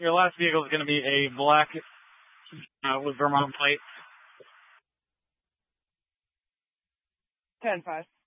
Your last vehicle is going to be a black with Vermont plate. 10-5.